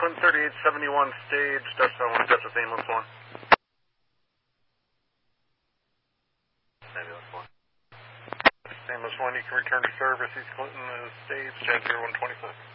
Clinton 3871 stage, touchdown 1, touch with ambulance 1. Ambulance 1. Ambulance 1, you can return to service. East Clinton is stage, Chad 0126.